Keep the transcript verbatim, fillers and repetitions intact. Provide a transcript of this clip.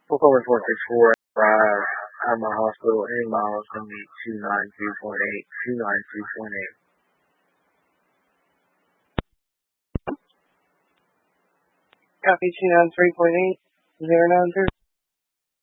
Performance one six four five, Alma Hospital, any miles from me two nine two point eight, two nine two point eight. Copy two nine three point eight, zero nine three.